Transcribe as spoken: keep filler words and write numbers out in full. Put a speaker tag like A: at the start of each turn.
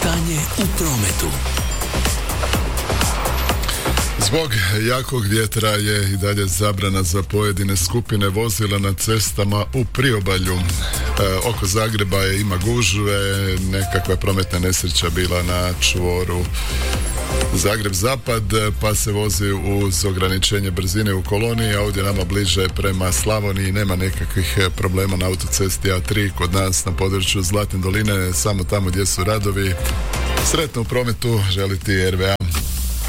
A: Stanje u prometu.
B: Zbog jakog vjetra je i dalje zabrana za pojedine skupine vozila na cestama u priobalju. E, oko Zagreba je ima gužve, nekakva prometna nesreća bila na čvoru Zagreb-Zapad, pa se vozi uz ograničenje brzine u koloniji, a ovdje nama bliže prema Slavoniji nema nekakvih problema na autocesti A tri kod nas na području Zlatne doline, samo tamo gdje su radovi. Sretno u prometu želi ti R V A.